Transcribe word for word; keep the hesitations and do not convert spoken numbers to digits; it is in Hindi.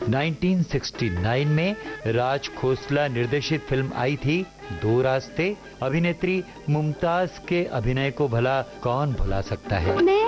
उन्नीस सौ उनहत्तर में राज खोसला निर्देशित फिल्म आई थी दो रास्ते। अभिनेत्री मुमताज के अभिनय को भला कौन भुला सकता है।